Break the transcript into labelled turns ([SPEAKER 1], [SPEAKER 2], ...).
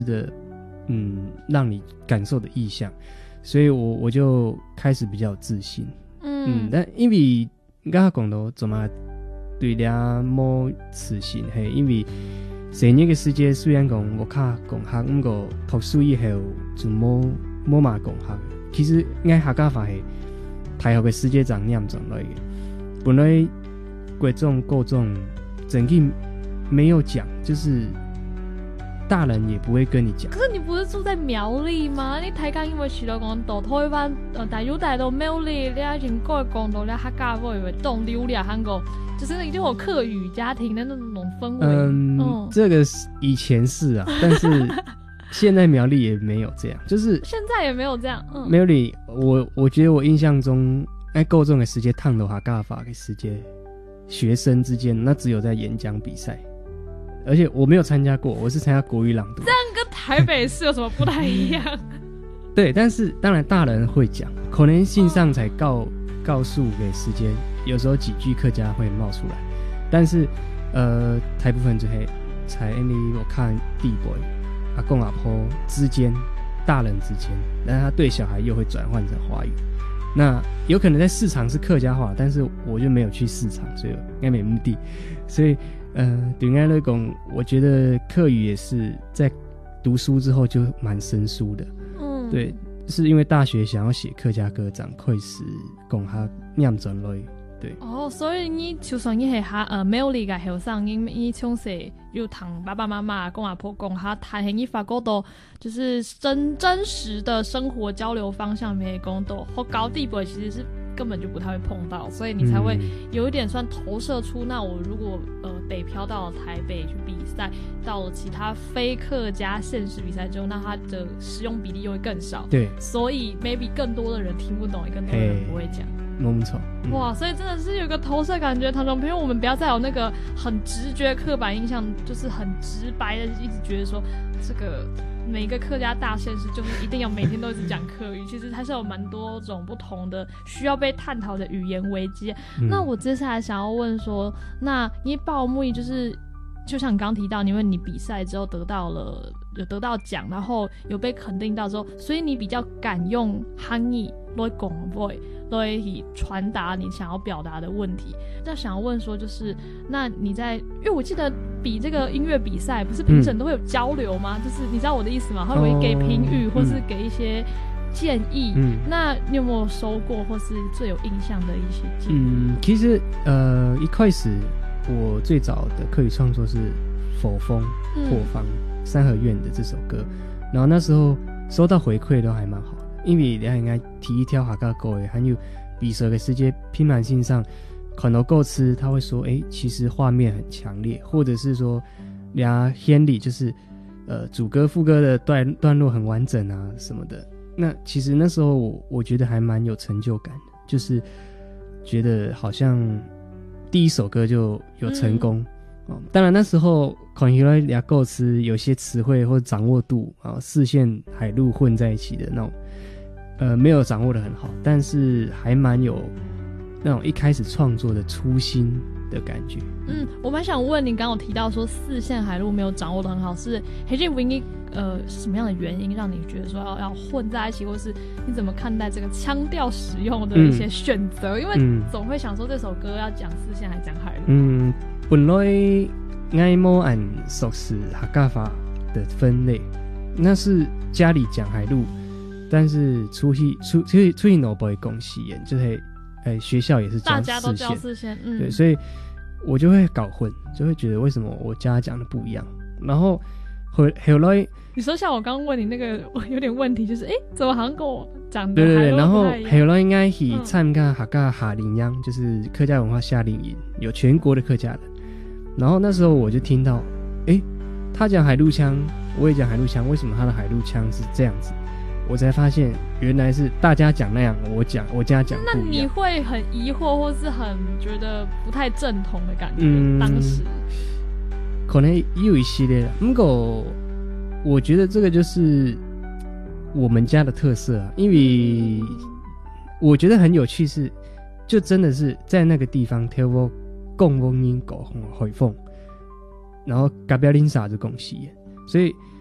[SPEAKER 1] 的让你感受的意象，所以我就开始比较有自信。但因为刚刚讲到怎么对俩冇自信，系因为成日嘅世界虽然讲我卡共学，不过读书以后就冇嘛共学。其实爱客家话系大学嘅世界长念转来嘅，本来国中、高中整个没有讲，就是大人也不会跟你讲。
[SPEAKER 2] 可是你不是住在苗栗吗？你睇緊因為除咗講到台灣，大有大到苗栗，你已經過講到你客家話會動流了，韓國就是已經有客語家庭的那種氛圍。
[SPEAKER 1] 這個以前是啊，但是現在苗栗也沒有這樣，就是
[SPEAKER 2] 現在也沒有這樣。
[SPEAKER 1] 苗栗，我覺得我印象中，高中的時間燙到客家話的時間，學生之間那只有在演講比賽。而且我没有参加过，我是参加國語朗讀。
[SPEAKER 2] 這樣跟台北市有什麼不太一樣？
[SPEAKER 1] 對，但是當然大人會講，可能信上才告訴給時間，有時候幾句客家會冒出來，但是大部分就係才因為我看弟輩阿公阿婆之間，大人之間，但是他對小孩又會轉換成華語。那有可能在市場是客家話，但是我就沒有去市場，所以應該沒目的，所以對我來講，我覺得客語也是在讀書之後就蠻生疏的。對，是因為大學想要寫客家歌，趕快是講下念轉來。對。
[SPEAKER 2] 所以你就算你係沒有理解後生，你從細就同爸爸媽媽、公阿婆講下，但係你發覺到就是真實的生活交流方向沒講到，好高地步其實是根本就不太會碰到，所以你才會有一點算投射出，那我如果北漂到了台北去比賽，到了其他非客家縣市比賽之後，那它的使用比例又會更少。
[SPEAKER 1] 對，
[SPEAKER 2] 所以 maybe 更多的人聽不懂，也更多的人不會講。
[SPEAKER 1] 沒錯。
[SPEAKER 2] 哇，所以真的是有個投射感覺，聽眾朋友，我們不要再有那個很直覺刻板印象，就是很直白的一直覺得說這個每個客家大縣市就是一定要每天都一直講客語，其實它是有蠻多種不同的需要被探討的語言危機。那我接下來想要問說，那因為報幕就是就像你剛提到，因為你比賽之後有得到獎，然後有被肯定到之後，所以你比較敢用漢語來講話，來傳達你想要表達的問題。那想要問說，就是那你在，因為我記得比這個音樂比賽，不是評審都會有交流嗎？就是你知道我的意思嗎？他會給評語，或是給一些建議。那你有沒有收過，或是最有印象的一些建議？
[SPEAKER 1] 其實一開始我最早的客語創作是否風破方三合院的這首歌，然後那時候收到回饋都還蠻好的，因為你應該提一條客家歌的，還有比賽的時間拼滿性上看到歌詞他會說其實畫面很強烈，或者是說倆編裡就是主歌副歌的段落很完整啊什麼的。那其實那時候我覺得還蠻有成就感的，就是覺得好像第一首歌就有成功。當然那時候可能有些歌詞有些詞彙或者掌握度四線海陸混在一起的那種沒有掌握得很好，但是還蠻有那種一開始創作的初心的感覺。
[SPEAKER 2] 我蠻想問你，剛剛有提到說四線海陸沒有掌握得很好，是是什麼樣的原因讓你覺得說要混在一起，或是你怎麼看待這個腔調使用的一些選擇？因為總會想說這首歌要講四線還講海陸。
[SPEAKER 1] 本來愛冇按熟識客家話的分類，那是家裡講海陸，但是出去腦不會講四線，就是學校也是教四線，大家都教四線，對，所以我就會搞混，就會覺得為什麼我家講的不一樣。然後後來
[SPEAKER 2] 你說像我剛剛問你那個有點問題，就是怎麼好像跟我講的
[SPEAKER 1] 對，然後後來應該去參加客家夏令營，就是客家文化夏令營，有全國的客家人。然後那時候我就聽到他講海陸腔，我也講海陸腔，為什麼他的海陸腔是這樣子？我才發現原來是大家講那樣，我家講不一樣。
[SPEAKER 2] 那你會很疑惑，或是很覺得不太正統的感覺？當時
[SPEAKER 1] 可能也有一系列，不過我覺得這個就是我們家的特色啊，因為我覺得很有趣是，就真的是在那個地方聽我講風音講回風，然後隔壁鄰舍就講西，所以